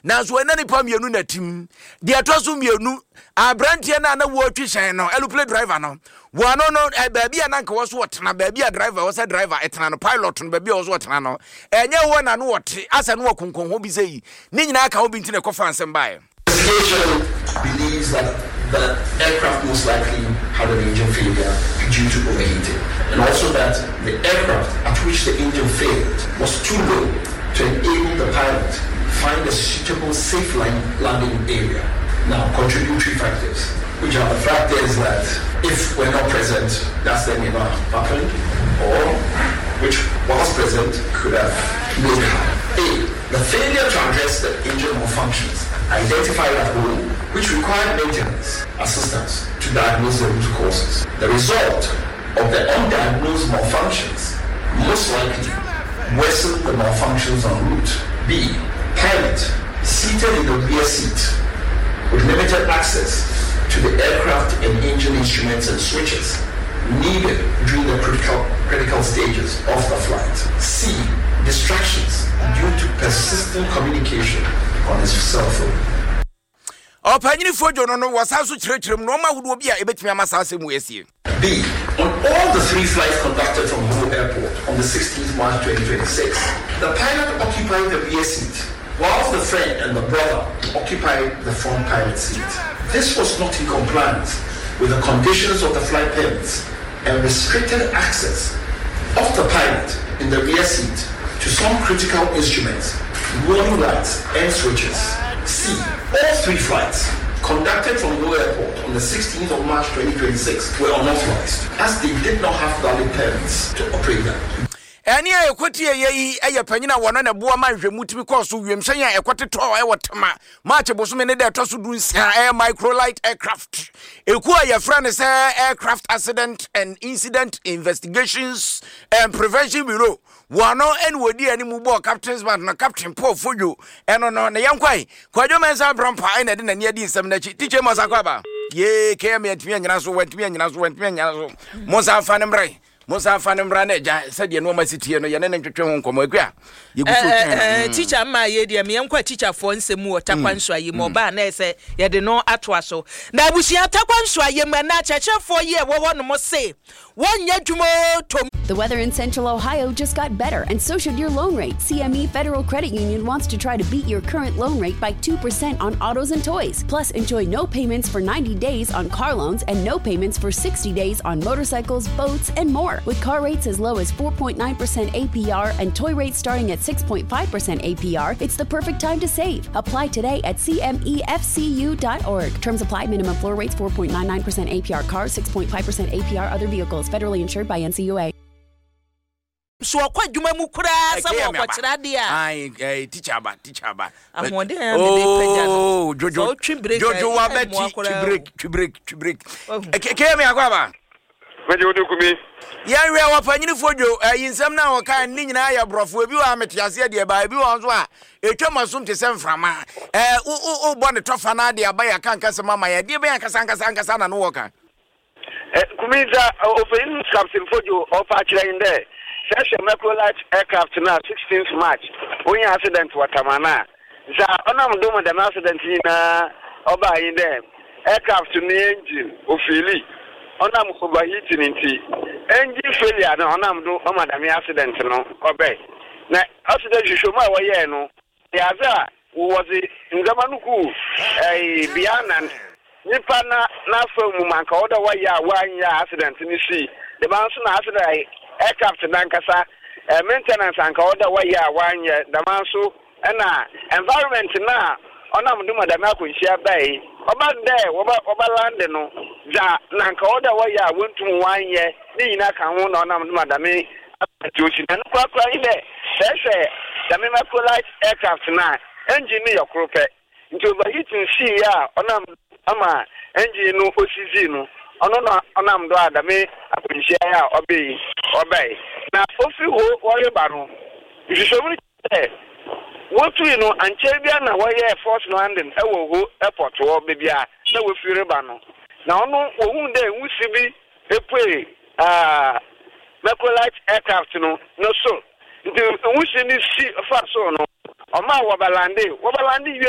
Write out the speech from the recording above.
na so ena nipa mienu na tim de atoso mienu abrantie na wo twishan no aeroplane driver no wo no baabi ananka wo so wotena baabi a driver wo say driver etena no pilot no baabi wo so wotena no enye wo na no wote asa no wakonkon ho bi sei ni nyina aka ho bi ntine kofa ansem bae. Believes that the aircraft most likely had an engine failure due to overheating, and also that the aircraft at which the engine failed was too low to enable the pilot find a suitable safe landing area. Now, contributory factors, which are the factors that if we're not present, that's then never happened, or which was present could have made it happen. A, the failure to address the engine malfunctions identified at home, which required maintenance assistance to diagnose the root causes. The result of the undiagnosed malfunctions most likely worsened the malfunctions en route. B, pilot seated in the rear seat with limited access to the aircraft and engine instruments and switches needed during the critical stages of the flight. C, distractions due to persistent communication on his cell phone. Opanyini fojo no wasaso kirechirem no mahudo bi a ebetimi amasase mu esie. B, on all the 3 flights conducted from Ho Airport on the 16th March 2026, the pilot occupied the rear seat, whilst the friend and the brother occupied the front pilot seat. This was not in compliance with the conditions of the flight permits and restricted access of the pilot in the rear seat to some critical instruments, warning lights and switches. C, all 3 flights conducted from Ho Airport on the 16th of March 2026 were unauthorized, as they did not have valid permits to operate them. Eni ekoti ye panyina wono na boa manhwemu timi course wiemhyan ya ekote to ewotema match bosome ne de toso dunsia air microlight aircraft eku aye friend say aircraft accident and incident investigations and prevention bureau wono en wodi ani mu bo captain's band na captain Paul Fojo eno no ne yankwai kwadwo mensa brampa ai na de na ne adi nsem na chi teacher Mosakwaba ye km antimi anyina so wantimi anyina so Mosa fa ne mrai Mosa fane mrane ja said no masiti no yene ntwetwe ho nkomo akua yegusu teacher ma ye de me yankwa teacher for nsemu otakwanso ayi mo ba na ese ye de no atoa so na abusia atakwanso ayi ma na chechefo ye wo no mo se wonya dwumo tom. The weather in Central Ohio just got better, and so should your loan rate. CME Federal Credit Union wants to try to beat your current loan rate by 2% on autos and toys. Plus, enjoy no payments for 90 days on car loans and no payments for 60 days on motorcycles, boats, and more. With car rates as low as 4.9% APR and toy rates starting at 6.5% APR, it's the perfect time to save. Apply today at cmefcu.org. Terms apply. Minimum floor rates 4.99% APR cars, 6.5% APR other vehicles. Federally insured by NCUA. So akwadwuma mu kura sa wo kwachira de a ai teacher ba ahode ya me de peja no jojo wa beti break kemi akwaba meje odukumi ya we wa panyini fojo yinsam na wo kan ni nyina ya brofo bi wa metiase de ba bi won so a etwamasum te semframa u bo ne tofa na de aba ya kan kasa mama ya de ba ya kasa na no wo kan kumiza ofin captain fojo ofa kire inde Session Microlight aircraft now 16th March. When accident watamana. Za onam do the accident na oba in there. Aircraft ni engine ofili. Onam overheating nti. Engine failure na onam do o madam accident no obey. Na accident show ma waye no. Ya za was ngamanuku biana nipa na so mu manka oda waye accident ni see. The man so na accident aircraft nankasa maintenance anka order waya wanye damanso na environment na onam duma da na kunhia bai oba de oba land no ja nanka order waya wontum wanye ni nyina kan ho na onam duma da me atochi na kwa ile sese da me Microlight aircraft na engine ni yokrope nti overheating see ya onam ama engine no osizi no onam do adame akunhia ya obey na ofi ho wore baro jisomuni wotu no anche bia na woye force landing ewo ho airport wo bebia na wo fire ba no na ono ohun de wusi bi epue Microlight aircraft no so nti wusi ni si fa so no o ma wo balande wie